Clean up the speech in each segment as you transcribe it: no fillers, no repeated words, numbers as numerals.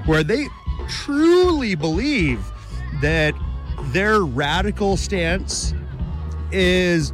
where they truly believe that their radical stance is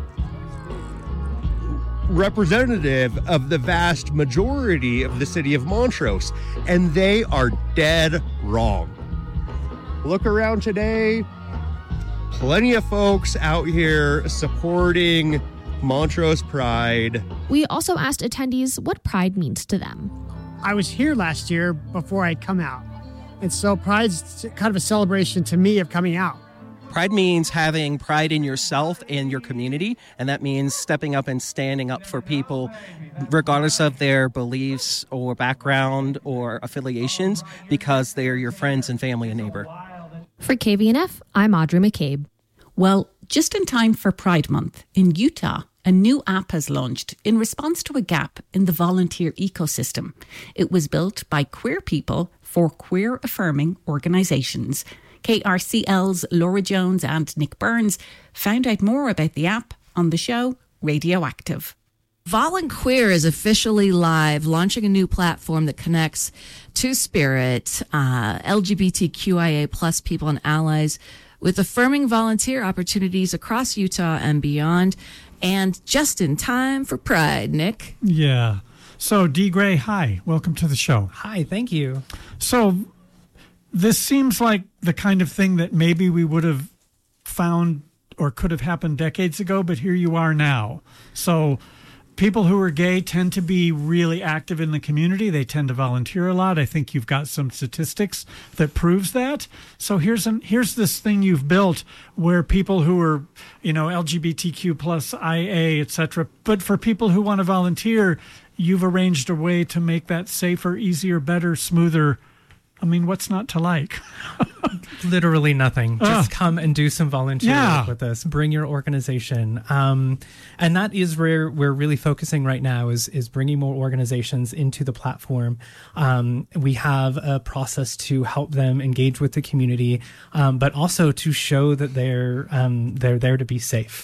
representative of the vast majority of the city of Montrose, and they are dead wrong. Look around today, plenty of folks out here supporting Montrose Pride. We also asked attendees what Pride means to them. I was here last year before I'd come out, and so Pride's kind of a celebration to me of coming out. Pride means having pride in yourself and your community, and that means stepping up and standing up for people regardless of their beliefs or background or affiliations, because they are your friends and family and neighbor. For KVNF, I'm Audrey McCabe. Well, just in time for Pride Month, in Utah, a new app has launched in response to a gap in the volunteer ecosystem. It was built by queer people for queer-affirming organisations. KRCL's Laura Jones and Nick Burns found out more about the app on the show Radioactive. Volunqueer is officially live, launching a new platform that connects Two-Spirit, LGBTQIA plus people and allies with affirming volunteer opportunities across Utah and beyond. And just in time for Pride, Nick. Yeah. So, Dee Gray, hi. Welcome to the show. Hi, thank you. So, this seems like the kind of thing that maybe we would have found or could have happened decades ago, but here you are now. So, people who are gay tend to be really active in the community. They tend to volunteer a lot. I think you've got some statistics that proves that. So here's this thing you've built where people who are, LGBTQ plus IA, etc. But for people who want to volunteer, you've arranged a way to make that safer, easier, better, smoother. I mean, what's not to like? Literally nothing. Just come and do some volunteer work with us. Bring your organization. And that is where we're really focusing right now is bringing more organizations into the platform. We have a process to help them engage with the community, but also to show that they're there to be safe.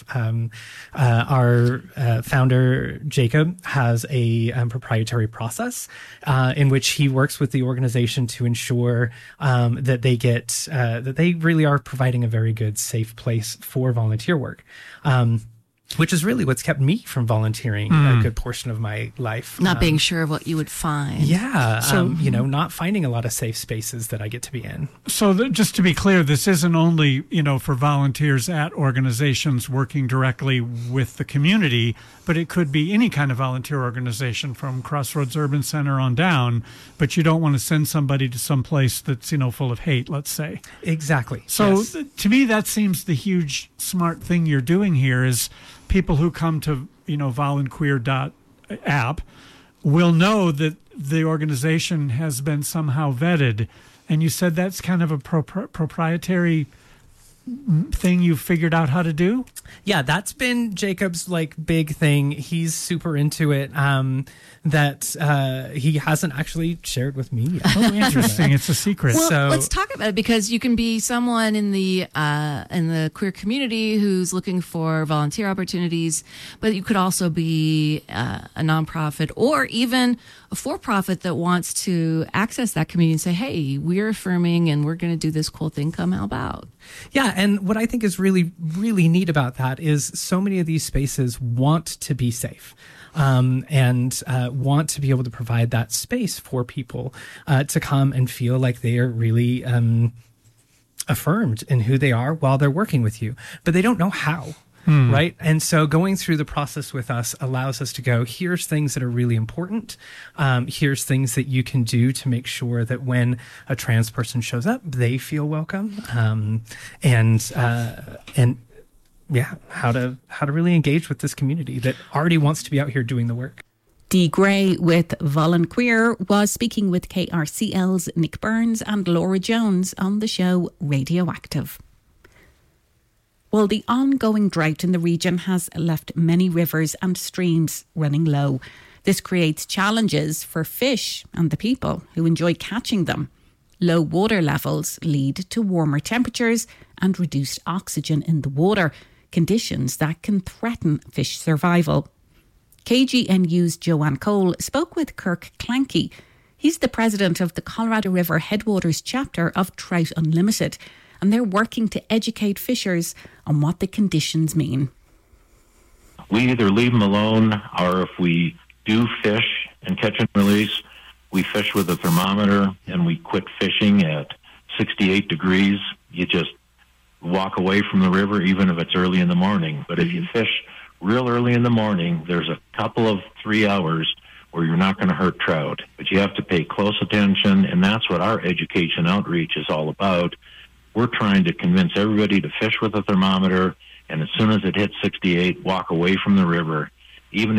Our founder, Jacob, has a proprietary process in which he works with the organization to ensure that they get that they really are providing a very good, safe place for volunteer work. Which is really what's kept me from volunteering a good portion of my life. Not being sure of what you would find. Yeah. So, not finding a lot of safe spaces that I get to be in. So just to be clear, this isn't only, for volunteers at organizations working directly with the community, but it could be any kind of volunteer organization from Crossroads Urban Center on down, but you don't want to send somebody to some place that's, full of hate, let's say. Exactly. So yes. To me, that seems the huge smart thing you're doing here is people who come to, volunqueer.app will know that the organization has been somehow vetted. And you said that's kind of a proprietary thing you've figured out how to do? Yeah, that's been Jacob's big thing. He's super into it. That he hasn't actually shared with me yet. Oh, interesting. It's a secret. Well, so let's talk about it, because you can be someone in the queer community who's looking for volunteer opportunities, but you could also be a nonprofit or even a for-profit that wants to access that community and say, hey, we're affirming and we're going to do this cool thing. Come help out. Yeah, and what I think is really, really neat about that is so many of these spaces want to be safe. And want to be able to provide that space for people to come and feel like they are really affirmed in who they are while they're working with you, but they don't know how. Right. And so going through the process with us allows us to go, here's things that are really important. Here's things that you can do to make sure that when a trans person shows up, they feel welcome. And how to really engage with this community that already wants to be out here doing the work. Dee Gray with Volunqueer was speaking with KRCL's Nick Burns and Laura Jones on the show Radioactive. Well, the ongoing drought in the region has left many rivers and streams running low. This creates challenges for fish and the people who enjoy catching them. Low water levels lead to warmer temperatures and reduced oxygen in the water, conditions that can threaten fish survival. KGNU's Joanne Cole spoke with Kirk Clanky. He's the president of the Colorado River Headwaters chapter of Trout Unlimited, and they're working to educate fishers on what the conditions mean. We either leave them alone, or if we do fish and catch and release, we fish with a thermometer and we quit fishing at 68 degrees. You just walk away from the river, even if it's early in the morning. But if you fish real early in the morning, there's a couple of 3 hours where you're not going to hurt trout. But you have to pay close attention, and that's what our education outreach is all about. We're trying to convince everybody to fish with a thermometer, and as soon as it hits 68, walk away from the river